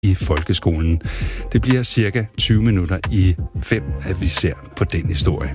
i folkeskolen. Det bliver cirka 20 minutter i 5, at vi ser på den historie.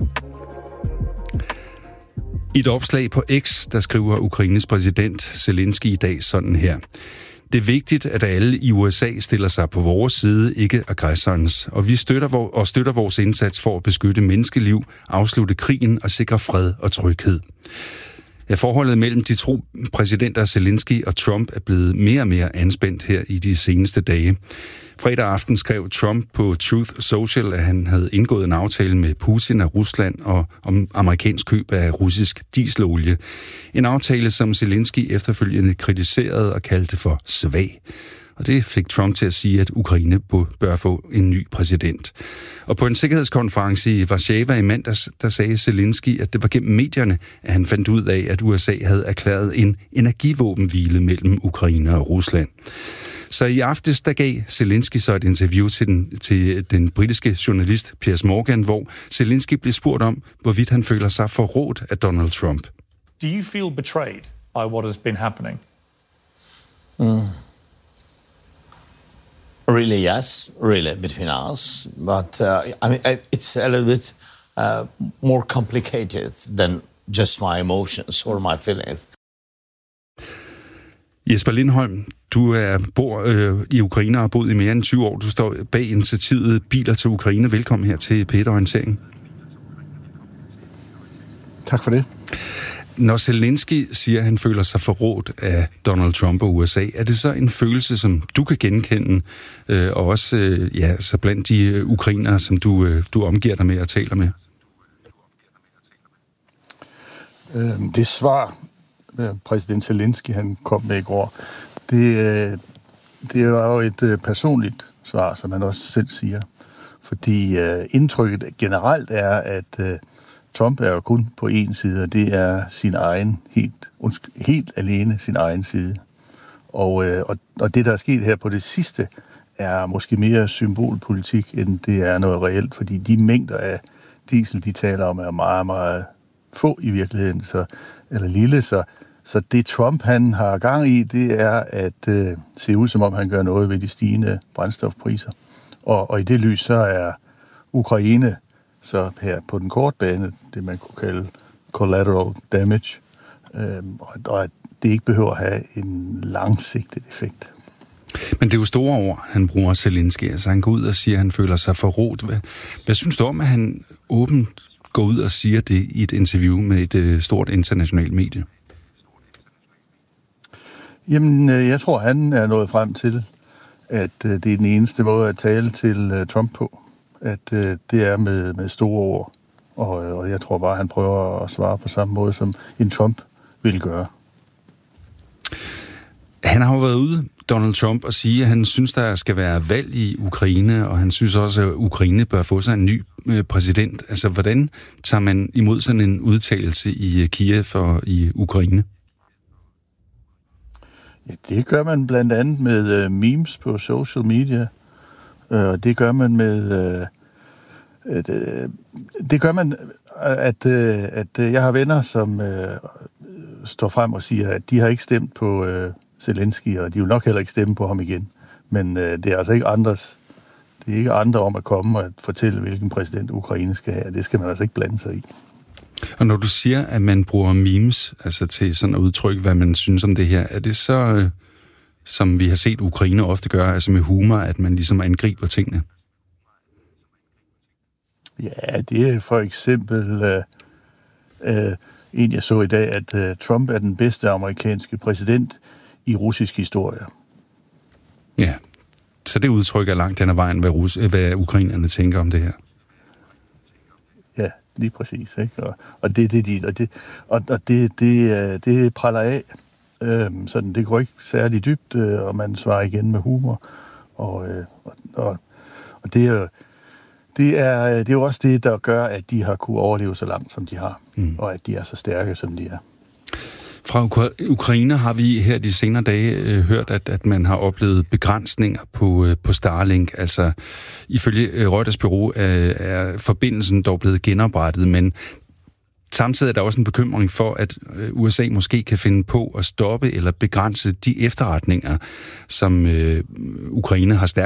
I et opslag på X, der skriver Ukraines præsident Zelensky i dag sådan her. Det er vigtigt, at alle i USA stiller sig på vores side, ikke aggressorens, og vi støtter vores indsats for at beskytte menneskeliv, afslutte krigen og sikre fred og tryghed. Ja, forholdet mellem de to præsidenter, Zelensky og Trump, er blevet mere og mere anspændt her i de seneste dage. Fredag aften skrev Trump på Truth Social, at han havde indgået en aftale med Putin af Rusland om amerikansk køb af russisk dieselolie. En aftale, som Zelensky efterfølgende kritiserede og kaldte for svag. Og det fik Trump til at sige, at Ukraine bør få en ny præsident. Og på en sikkerhedskonference i Warszawa i mandags, der sagde Zelensky, at det var gennem medierne, at han fandt ud af, at USA havde erklæret en energivåbenhvile mellem Ukraine og Rusland. Så i aftes, der gav Zelensky så et interview til den britiske journalist Piers Morgan, hvor Zelensky blev spurgt om, hvorvidt han føler sig forrådt af Donald Trump. Do you feel betrayed by what has been happening? Really, yes, really, between us. But I mean, it's a little bit more complicated than just my emotions or my feelings. Jesper Lindholm, du bor i Ukraine og har boet i mere end 20 år. Du står bag initiativet Biler til Ukraine. Velkommen her til P1 Orientering. Tak for det. Når Zelensky siger, at han føler sig forrådt af Donald Trump og USA, er det så en følelse, som du kan genkende, og også så blandt de ukrainere, som du omgiver dig med og taler med? Det svar, præsident Zelensky han kom med i går, det var jo et personligt svar, som han også selv siger. Fordi indtrykket generelt er, at Trump er jo kun på en side, og det er sin egen, helt alene sin egen side. Og det, der er sket her på det sidste, er måske mere symbolpolitik, end det er noget reelt, fordi de mængder af diesel, de taler om, er meget, meget få i virkeligheden, eller lille. Så det Trump, han har gang i, det er at se ud, som om han gør noget ved de stigende brændstofpriser. Og i det lys, så er Ukraine så her på den korte bane, det man kunne kalde collateral damage, og at det ikke behøver at have en langsigtet effekt. Men det er jo store ord, han bruger Zelensky. Altså han går ud og siger, at han føler sig forrådt. Hvad synes du om, at han åbent går ud og siger det i et interview med et stort internationalt medie? Jamen, jeg tror, han er nået frem til, at det er den eneste måde at tale til Trump på. At det er med store ord. Og jeg tror bare, han prøver at svare på samme måde, som en Trump vil gøre. Han har jo været ude, Donald Trump, og sige, at han synes, der skal være valg i Ukraine, og han synes også, at Ukraine bør få sig en ny præsident. Altså, hvordan tager man imod sådan en udtalelse i Kiev og i Ukraine? Ja, det gør man blandt andet med memes på social media. Det gør man med... Det gør man, at jeg har venner, som står frem og siger, at de har ikke stemt på Zelensky, og de vil nok heller ikke stemme på ham igen. Men det er altså ikke andres. Det er ikke andre om at komme og fortælle, hvilken præsident Ukraine skal have. Det skal man altså ikke blande sig i. Og når du siger, at man bruger memes altså til sådan at udtrykke, hvad man synes om det her, er det så, som vi har set Ukraine ofte gøre, altså med humor, at man ligesom angriber tingene? Ja, det er for eksempel en, jeg så i dag, at Trump er den bedste amerikanske præsident i russisk historie. Ja, så det udtrykker langt hen ad vejen, hvad ukrainerne tænker om det her. Ja, lige præcis, ikke? Og det praller af. Sådan, det går ikke særlig dybt, og man svarer igen med humor. Og det er jo også det, der gør, at de har kunne overleve så langt, som de har, og at de er så stærke, som de er. Fra Ukraine har vi her de senere dage hørt, at man har oplevet begrænsninger på Starlink. Altså, ifølge Reuters bureau er forbindelsen dog blevet genoprettet, men Samtidig er der også en bekymring for, at USA måske kan finde på at stoppe eller begrænse de efterretninger, som Ukraine har stærkt